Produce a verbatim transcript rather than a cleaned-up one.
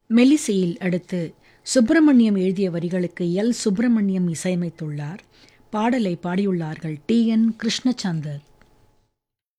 மெல்லிசையில் அடுத்து சுப்பிரமணியம் எழுதிய வரிகளுக்கு எல் சுப்பிரமணியம் இசையமைத்துள்ளார். பாடலை பாடியுள்ளார்கள் டி என் கிருஷ்ணச்சந்தர்.